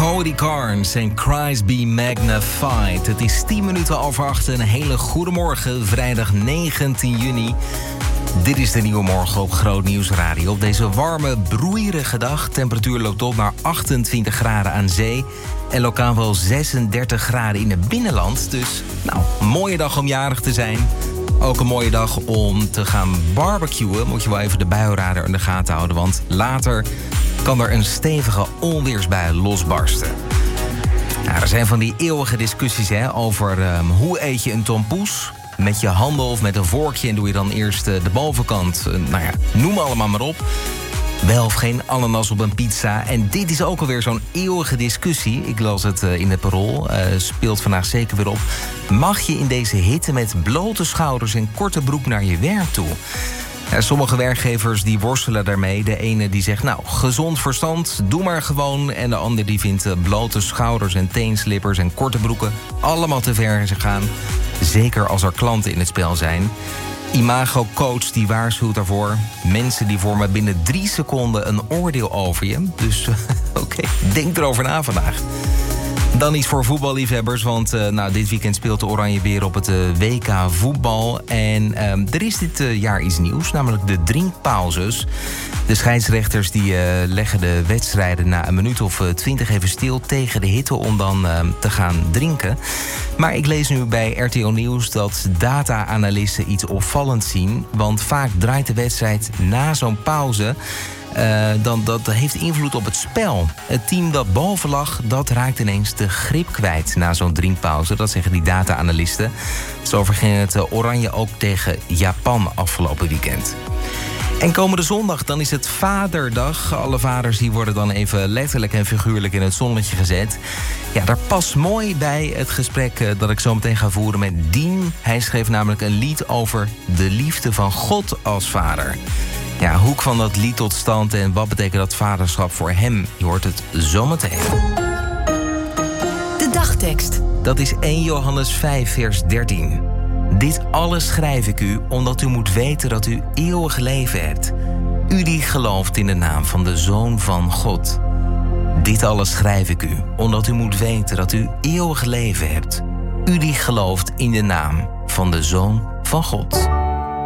Cody Carnes en Christ Be Magnified. Het is 10 minuten over 8. Een hele goede morgen, vrijdag 19 juni. Dit is de Nieuwe Morgen op Groot Nieuws Radio. Op deze warme, broeierige dag. Temperatuur loopt op naar 28 graden aan zee. En lokaal wel 36 graden in het binnenland. Dus, een mooie dag om jarig te zijn. Ook een mooie dag om te gaan barbecuen. Moet je wel even de buienradar in de gaten houden. Want later kan er een stevige onweersbui losbarsten. Er zijn van die eeuwige discussies over hoe eet je een tompoes. Met je handen of met een vorkje en doe je dan eerst de bovenkant. Noem allemaal maar op. Wel of geen ananas op een pizza. En dit is ook alweer zo'n eeuwige discussie. Ik las het in het Parool. Speelt vandaag zeker weer op. Mag je in deze hitte met blote schouders en korte broek naar je werk toe? Sommige werkgevers die worstelen daarmee. De ene die zegt, gezond verstand, doe maar gewoon. En de ander die vindt blote schouders en teenslippers en korte broeken allemaal te ver gaan. Zeker als er klanten in het spel zijn. Imago Coach die waarschuwt daarvoor. Mensen die vormen binnen 3 seconden een oordeel over je. Dus denk erover na vandaag. Dan iets voor voetballiefhebbers, want dit weekend speelt de Oranje weer op het WK voetbal. En er is dit jaar iets nieuws, namelijk de drinkpauzes. De scheidsrechters die leggen de wedstrijden na een minuut of 20 even stil tegen de hitte om dan te gaan drinken. Maar ik lees nu bij RTL Nieuws dat data-analisten iets opvallends zien. Want vaak draait de wedstrijd na zo'n pauze. Dat heeft invloed op het spel. Het team dat boven lag, dat raakt ineens de grip kwijt na zo'n drinkpauze. Dat zeggen die data-analisten. Zo ging het Oranje ook tegen Japan afgelopen weekend. En komende zondag, dan is het Vaderdag. Alle vaders die worden dan even letterlijk en figuurlijk in het zonnetje gezet. Ja, daar past mooi bij het gesprek dat ik zo meteen ga voeren met Dien. Hij schreef namelijk een lied over de liefde van God als vader. Ja, hoe kwam dat lied tot stand en wat betekent dat vaderschap voor hem? Je hoort het zometeen. De dagtekst. Dat is 1 Johannes 5, vers 13. Dit alles schrijf ik u, omdat u moet weten dat u eeuwig leven hebt. U die gelooft in de naam van de Zoon van God. Dit alles schrijf ik u, omdat u moet weten dat u eeuwig leven hebt. U die gelooft in de naam van de Zoon van God.